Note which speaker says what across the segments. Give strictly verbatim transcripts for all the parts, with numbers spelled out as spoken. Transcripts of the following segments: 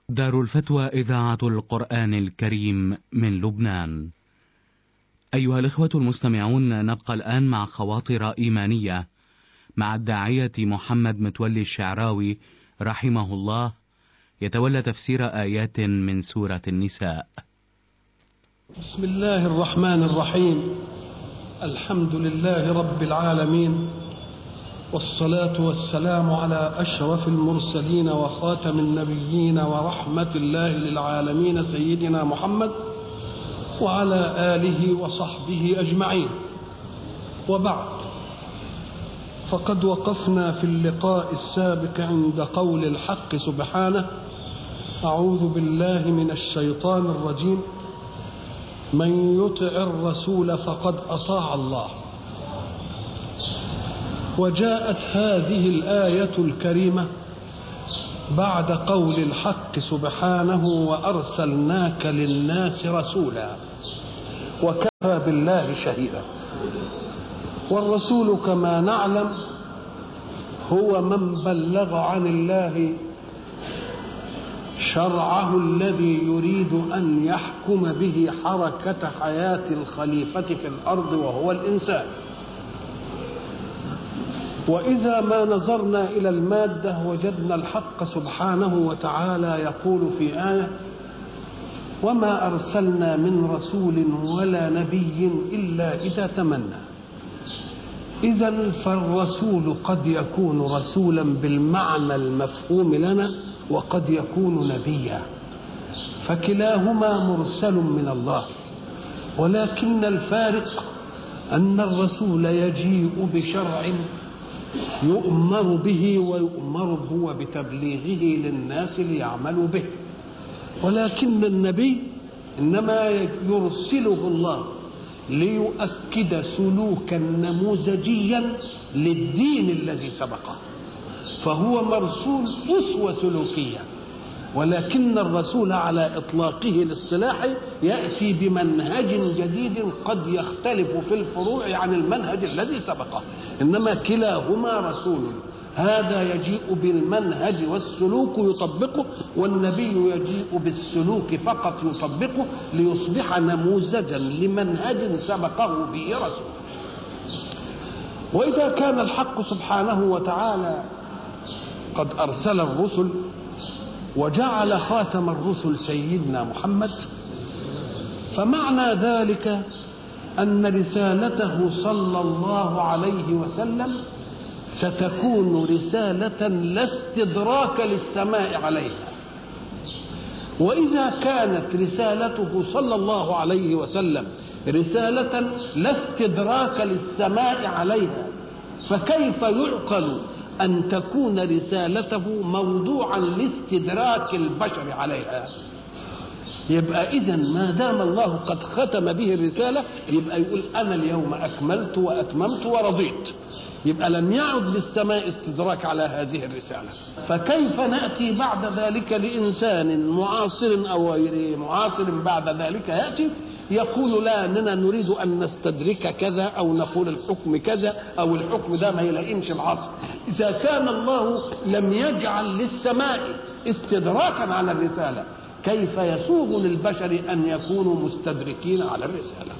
Speaker 1: دار الفتوى إذاعة القرآن الكريم من لبنان. أيها الإخوة المستمعون، نبقى الآن مع خواطر إيمانية مع الداعية محمد متولي الشعراوي رحمه الله، يتولى تفسير آيات من سورة النساء.
Speaker 2: بسم الله الرحمن الرحيم. الحمد لله رب العالمين، والصلاة والسلام على أشرف المرسلين وخاتم النبيين ورحمة الله للعالمين سيدنا محمد وعلى آله وصحبه أجمعين. وبعد، فقد وقفنا في اللقاء السابق عند قول الحق سبحانه: أعوذ بالله من الشيطان الرجيم، من يطع الرسول فقد أطاع الله. وجاءت هذه الآية الكريمة بعد قول الحق سبحانه: وأرسلناك للناس رسولا وكفى بالله شهيدا. والرسول كما نعلم هو من بلغ عن الله شرعه الذي يريد أن يحكم به حركة حياة الخليفة في الأرض وهو الإنسان. وإذا ما نظرنا إلى المادة وجدنا الحق سبحانه وتعالى يقول في آية: وما أرسلنا من رسول ولا نبي إلا إذا تمنى. إذن فالرسول قد يكون رسولا بالمعنى المفهوم لنا، وقد يكون نبيا، فكلاهما مرسل من الله. ولكن الفارق أن الرسول يجيء بشرع يؤمر به ويؤمر هو بتبليغه للناس ليعملوا به، ولكن النبي إنما يرسله الله ليؤكد سلوكا نموذجيا للدين الذي سبقه، فهو مرسول أسوة سلوكية. ولكن الرسول على إطلاقه الاصطلاحي يأتي بمنهج جديد قد يختلف في الفروع عن المنهج الذي سبقه، إنما كلاهما رسول. هذا يجيء بالمنهج والسلوك يطبقه، والنبي يجيء بالسلوك فقط يطبقه ليصبح نموذجا لمنهج سبقه به رسول. وإذا كان الحق سبحانه وتعالى قد أرسل الرسل وجعل خاتم الرسل سيدنا محمد، فمعنى ذلك أن رسالته صلى الله عليه وسلم ستكون رسالة لا استدراك للسماء عليها. وإذا كانت رسالته صلى الله عليه وسلم رسالة لا استدراك للسماء عليها، فكيف يعقل أن تكون رسالته موضوعا لاستدراك البشر عليها؟ يبقى إذن ما دام الله قد ختم به الرسالة، يبقى يقول أنا اليوم أكملت وأتممت ورضيت. يبقى لم يعد للسماء استدراك على هذه الرسالة. فكيف نأتي بعد ذلك لإنسان معاصر أو غير معاصر بعد ذلك يأتي يقول لا، أننا نريد أن نستدرك كذا، أو نقول الحكم كذا، أو الحكم ده ما يلائمش العصر؟ إذا كان الله لم يجعل للسماء استدراكا على الرسالة، كيف يسوغ للبشر أن يكونوا مستدركين على الرسالة؟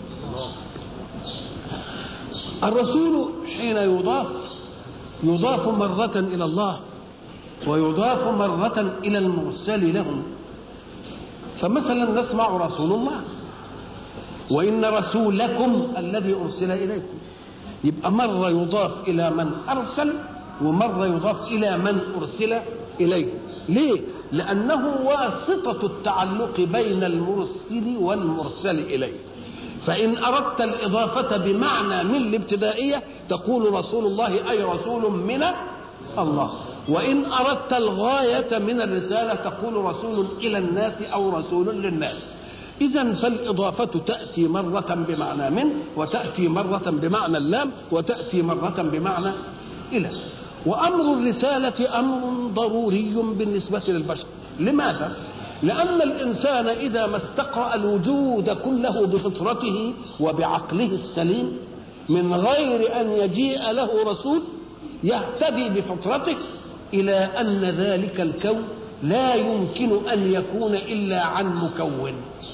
Speaker 2: الرسول حين يضاف يضاف مرة إلى الله ويضاف مرة إلى المرسل لهم. فمثلا نسمع رسول الله، وإن رسولكم الذي أرسل إليكم، يبقى مرة يضاف إلى من أرسل ومرة يضاف إلى من أرسل إليه. ليه؟ لأنه واسطة التعلق بين المرسل والمرسل إليه. فإن أردت الإضافة بمعنى من الابتدائية تقول رسول الله أي رسول من الله، وإن أردت الغاية من الرسالة تقول رسول إلى الناس أو رسول للناس. إذن فالإضافة تأتي مرة بمعنى من، وتأتي مرة بمعنى اللام، وتأتي مرة بمعنى إلى. وأمر الرسالة أمر ضروري بالنسبة للبشر. لماذا؟ لأن الإنسان إذا ما استقرأ الوجود كله بفطرته وبعقله السليم من غير أن يجيء له رسول، يهتدي بفطرته إلى أن ذلك الكون لا يمكن أن يكون إلا عن مكون،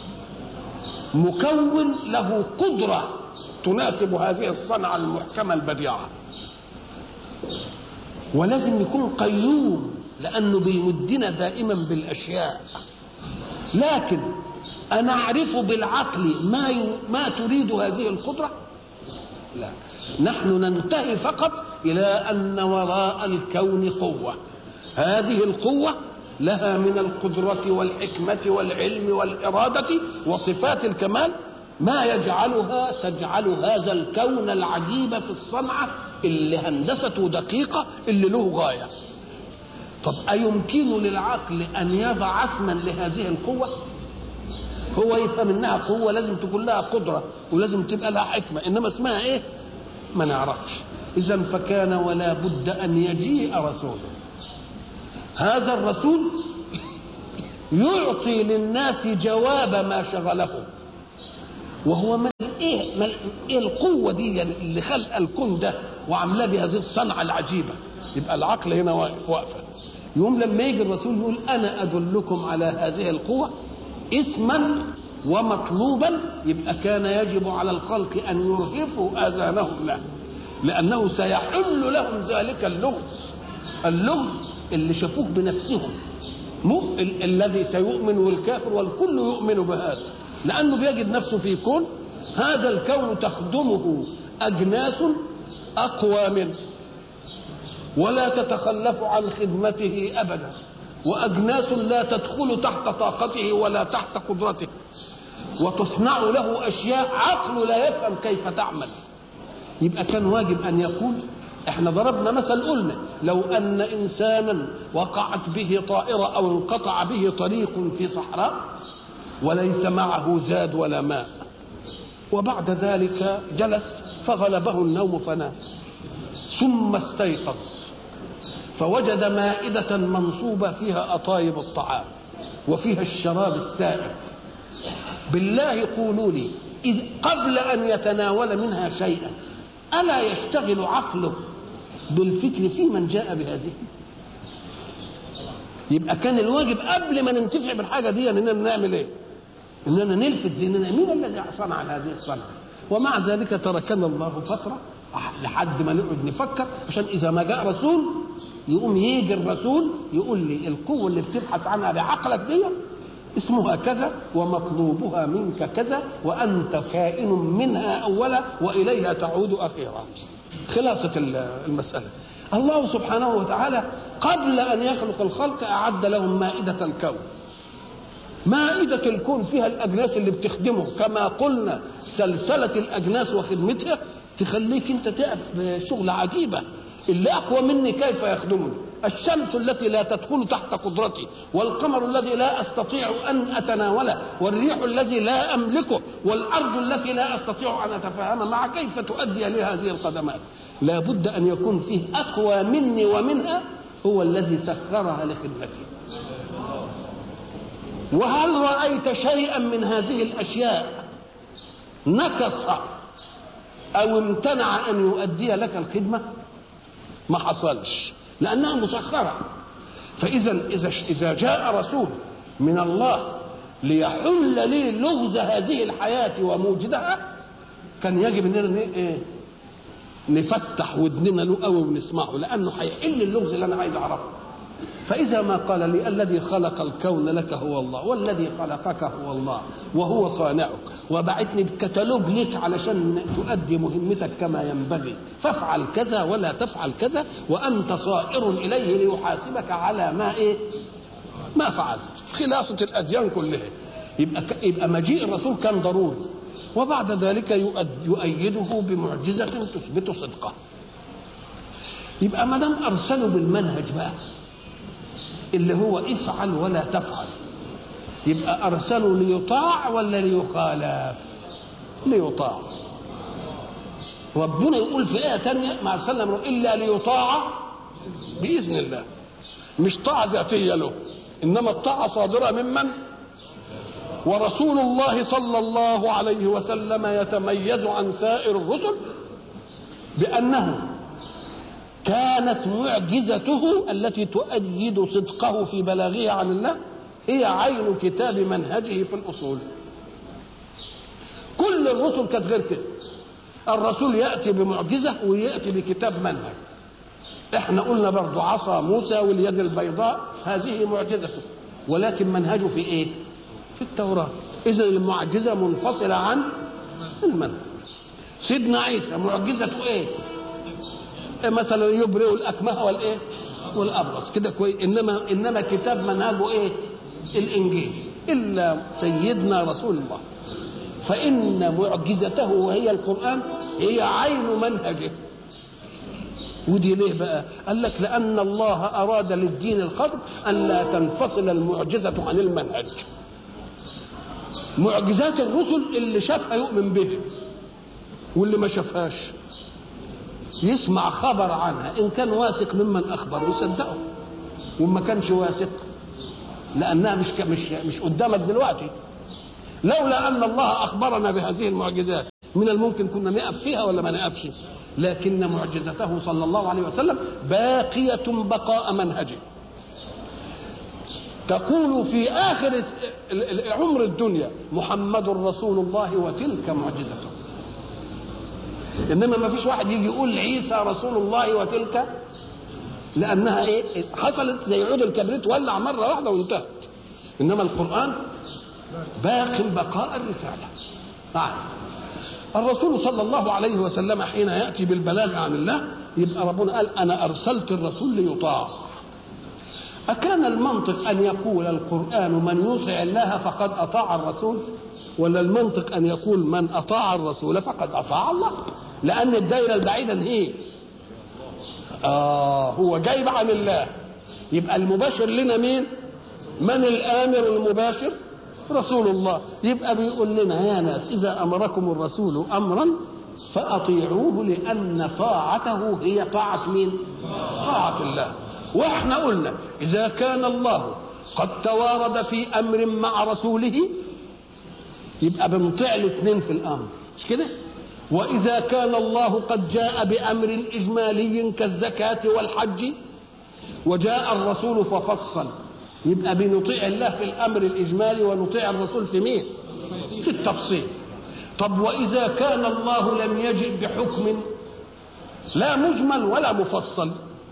Speaker 2: مكون له قدرة تناسب هذه الصنعة المحكمة البديعة، ولازم يكون قيوم لأنه بيمدنا دائما بالأشياء. لكن أنا أعرف بالعقل ما ي... ما تريد هذه القدرة؟ لا، نحن ننتهي فقط إلى أن وراء الكون قوة، هذه القوة لها من القدرة والحكمة والعلم والإرادة وصفات الكمال ما يجعلها تجعل هذا الكون العجيب في الصنعة اللي هندسته دقيقة اللي له غاية. طب أيمكن للعقل أن يضع اسما لهذه القوة؟ هو يفهم انها قوة لازم تكون لها قدرة ولازم تبقى لها حكمة، انما اسمها ايه ما نعرفش. اذا فكان ولا بد ان يجيء رسول، هذا الرسول يعطي للناس جواب ما شغلهم، وهو ما ايه ما ايه القوة دي اللي خلق الكون ده وعامله بهذه الصنعة العجيبة. يبقى العقل هنا واقف واقفة. يوم لما يجي الرسول يقول انا ادلكم على هذه القوة اسما ومطلوبا، يبقى كان يجب على الخلق ان يرهفوا اذانهم له، لانه سيحل لهم ذلك اللغز، اللغز اللي شافوه بنفسهم، مو ال- الذي سيؤمن والكافر والكل يؤمن بهذا، لانه بيجد نفسه في كون، هذا الكون تخدمه اجناس اقوى منه ولا تتخلف عن خدمته ابدا، واجناس لا تدخل تحت طاقته ولا تحت قدرته، وتصنع له اشياء عقله لا يفهم كيف تعمل. يبقى كان واجب ان يقول، احنا ضربنا مثل قلنا لو ان انسانا وقعت به طائرة او انقطع به طريق في صحراء وليس معه زاد ولا ماء، وبعد ذلك جلس فغلبه النوم فنام، ثم استيقظ فوجد مائدة منصوبة فيها أطايب الطعام وفيها الشراب السائغ. بالله قولوا لي، إذ قبل أن يتناول منها شيئا ألا يشتغل عقله بالفكر في من جاء بهذه؟ يبقى كان الواجب قبل ما ننتفع بالحاجة دي أننا نعمل إيه؟ أننا نلفت ذهننا مين الذي صنع هذه الصنعة؟ ومع ذلك تركنا الله فترة لحد ما نقعد نفكر، عشان إذا ما جاء رسول يقوم يجي الرسول يقول لي القوة اللي بتبحث عنها بعقلك دي اسمها كذا ومطلوبها منك كذا وأنت كائن منها أولا وإليها تعود أخيرا. خلاصة المسألة، الله سبحانه وتعالى قبل أن يخلق الخلق أعد لهم مائدة الكون، مائدة الكون فيها الأجناس اللي بتخدمه، كما قلنا سلسلة الأجناس وخدمتها تخليك أنت تقف بشغل عجيبة. اللي أقوى مني كيف يخدمني؟ الشمس التي لا تدخل تحت قدرتي، والقمر الذي لا أستطيع أن أتناوله، والريح الذي لا أملكه، والأرض التي لا أستطيع أن أتفاهم مع كيف تؤدي لي هذه الخدمات. لا بد أن يكون فيه أقوى مني ومنها هو الذي سخرها لخدمتي. وهل رأيت شيئا من هذه الأشياء نكص أو امتنع أن يؤدي لك الخدمة؟ ما حصلش، لأنها مسخرة. فإذا إذا إذا جاء رسول من الله ليحل لي لغز هذه الحياة وموجدها، كان يجب أننا إيه؟ نفتح ودننا له قوي ونسمعه، لأنه هيحل اللغز اللي أنا عايز أعرفه. فإذا ما قال لي الذي خلق الكون لك هو الله، والذي خلقك هو الله وهو صانعك، وبعتني بكتالوج لك علشان تؤدي مهمتك كما ينبغي، فافعل كذا ولا تفعل كذا، وأنت صائر إليه ليحاسبك على ما إيه؟ ما فعلت. خلاصة الأديان كلها. يبقى يبقى مجيء الرسول كان ضروري، وبعد ذلك يؤيده بمعجزة تثبت صدقه. يبقى ما دام أرسلوا بالمنهج بقى اللي هو افعل ولا تفعل، يبقى أرسلوا ليطاع ولا ليخالف؟ ليطاع. ربنا يقول في آية تانية ما أرسلنا إلا ليطاع بإذن الله، مش طاعة ذاتية له، إنما الطاعة صادرة ممن؟ ورسول الله صلى الله عليه وسلم يتميز عن سائر الرسل بأنه كانت معجزته التي تؤيد صدقه في بلاغه عن الله هي عين كتاب منهجه في الأصول. كل الرسل كانت غير كده. الرسول يأتي بمعجزة ويأتي بكتاب منهج. احنا قلنا برضو عصا موسى واليد البيضاء هذه معجزته، ولكن منهجه في ايه؟ في التوراة. إذا المعجزة منفصلة عن المنهج. سيدنا عيسى معجزته ايه؟ مثلا يبرئ الأكمه والايه؟ والأبرص كده كويس. إنما إنما كتاب منهجه ايه؟ الإنجيل. إلا سيدنا رسول الله فإن معجزته وهي القرآن هي عين منهجه. ودي ليه بقى؟ قال لك لأن الله أراد للدين الخطب أن لا تنفصل المعجزة عن المنهج. معجزات الرسل اللي شافها يؤمن به، واللي ما شافهاش يسمع خبر عنها، إن كان واثق ممن أخبر يصدقه، وما كانش واثق لأنها مش مش مش قدامك دلوقتي. لولا أن الله أخبرنا بهذه المعجزات من الممكن كنا نقف فيها ولا ما نقفش، لكن معجزته صلى الله عليه وسلم باقية بقاء منهجه. تقول في آخر عمر الدنيا محمد رسول الله وتلك معجزته. إنما ما فيش واحد يجي يقول عيسى رسول الله وتلك، لأنها إيه؟ حصلت زي عود الكبريت ولع مرة واحدة وانتهت. إنما القرآن باق بقاء الرسالة. طيب الرسول صلى الله عليه وسلم حين يأتي بالبلاغ عن الله يبقى ربنا قال أنا أرسلت الرسول ليطاع. أكان المنطق أن يقول القرآن من يطع الله فقد أطاع الرسول، ولا المنطق أن يقول من أطاع الرسول فقد أطاع الله؟ لأن الدائرة البعيدة هي آه هو جايب عن الله. يبقى المباشر لنا مين؟ من الآمر المباشر؟ رسول الله. يبقى بيقول لنا يا ناس إذا أمركم الرسول أمرا فأطيعوه، لأن طاعته هي طاعة مين؟ طاعة الله. واحنا قلنا إذا كان الله قد توارد في أمر مع رسوله يبقى بنطيع الاثنين في الأمر، مش كده؟ وإذا كان الله قد جاء بأمر إجمالي كالزكاة والحج وجاء الرسول ففصل، يبقى بنطيع الله في الأمر الإجمالي ونطيع الرسول في مين؟ في التفصيل. طب وإذا كان الله لم يجئ بحكم لا مجمل ولا مفصل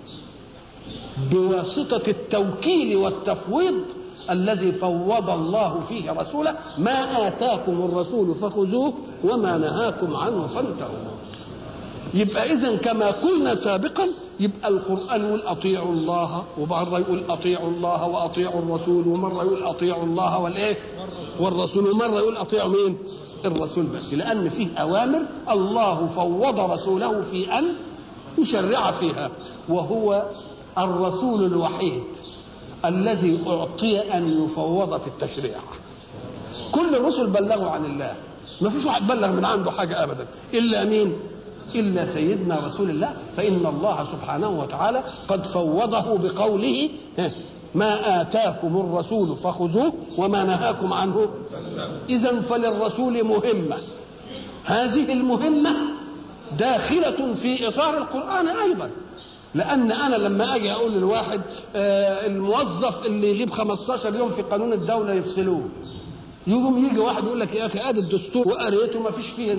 Speaker 2: بواسطة التوكيل والتفويض الذي فوض الله فيه رسوله، ما آتاكم الرسول فخذوه وما نهاكم عنه فانتهوا. يبقى إذن كما قلنا سابقا يبقى القرآن يقول أطيعوا الله، ومرة يقول أطيعوا الله وأطيعوا الرسول، ومرة يقول أطيعوا الله والإيه والرسول، ومرة يقول أطيعوا مين؟ الرسول بس، لأن فيه أوامر الله فوض رسوله في أن يشرع فيها، وهو الرسول الوحيد الذي أعطي أن يفوض في التشريع. كل الرسل بلغوا عن الله، ما فيش واحد بلغ من عنده حاجة أبدا إلا مين؟ إلا سيدنا رسول الله. فإن الله سبحانه وتعالى قد فوضه بقوله ما آتاكم الرسول فخذوه وما نهاكم عنه. إذن فللرسول مهمة، هذه المهمة داخلة في إطار القرآن أيضا. لأن أنا لما أجي أقول للواحد آه الموظف اللي يجيب خمستاشر يوم في قانون الدولة يفصلوه، يقوم يجي واحد يقول لك يا أخي آدي الدستور وقريته ما فيش فيه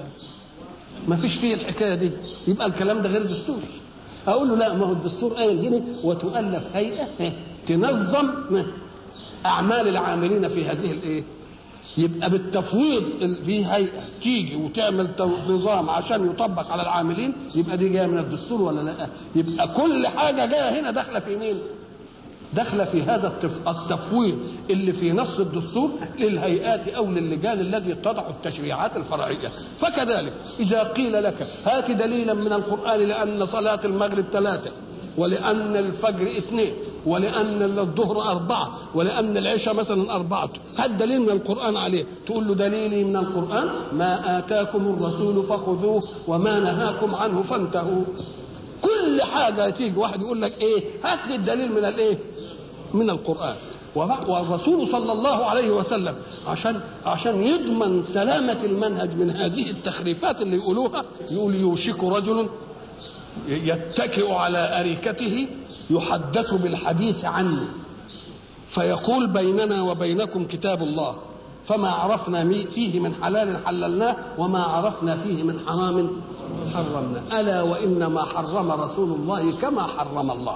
Speaker 2: ما فيش فيه الحكاية دي، يبقى الكلام ده غير دستوري. أقول له لا، ما هو الدستور قايل هنا وتؤلف هيئة تنظم أعمال العاملين في هذه الإيه. يبقى بالتفويض في هيئة تيجي وتعمل نظام عشان يطبق على العاملين، يبقى دي جاية من الدستور ولا لا؟ يبقى كل حاجة جاية هنا داخلة في مين؟ داخلة في هذا التفويض اللي في نص الدستور للهيئات أو للجان الذي تضع التشريعات الفرعية. فكذلك إذا قيل لك هات دليلا من القرآن لأن صلاة المغرب ثلاثة، ولأن الفجر اثنين، ولأن الظهر أربعة، ولأن العشاء مثلا أربعة، هات دليل من القرآن عليه. تقول له دليلي من القرآن ما آتاكم الرسول فخذوه وما نهاكم عنه فانتهوا. كل حاجة تيجي واحد يقول لك إيه هات لي الدليل من الإيه؟ من القرآن. والرسول صلى الله عليه وسلم عشان عشان يضمن سلامة المنهج من هذه التخريفات اللي يقولوها، يقول يوشك رجل يتكئ على أريكته يحدث بالحديث عنه فيقول بيننا وبينكم كتاب الله فما عرفنا فيه من حلال حللناه وما عرفنا فيه من حرام حرمنا. ألا وإنما حرم رسول الله كما حرم الله.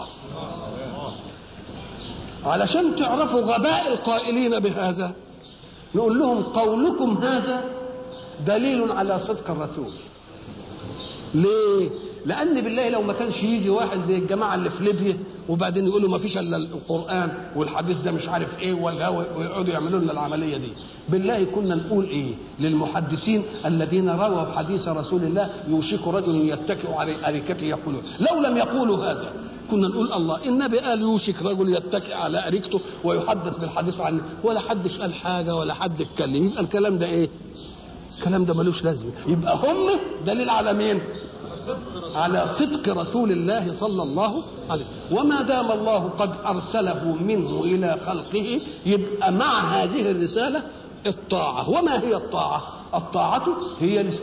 Speaker 2: علشان تعرفوا غباء القائلين بهذا نقول لهم قولكم هذا دليل على صدق الرسول. ليه؟ لأن بالله لو ما كانش يجي واحد زي الجماعة اللي في ليبيا وبعدين يقولوا ما فيش إلا القرآن والحديث ده مش عارف إيه والهوى ويقعدوا يعملوا لنا العملية دي، بالله كنا نقول إيه للمحدثين الذين رووا حديث رسول الله يوشك رجل يتكئ على أريكته يقولون، لو لم يقولوا هذا كنا نقول الله النبي قال يوشك رجل يتكئ على أريكته ويحدث بالحديث عنه، ولا حدش قال حاجة ولا حد اتكلم. يبقى الكلام ده إيه؟ الكلام ده ملوش لازمة. يبقى هم دليل على مين؟ على صدق رسول الله صلى الله عليه وسلم. وما دام الله قد أرسله منه إلى خلقه يبقى مع هذه الرسالة الطاعة. وما هي الطاعة؟ الطاعة هي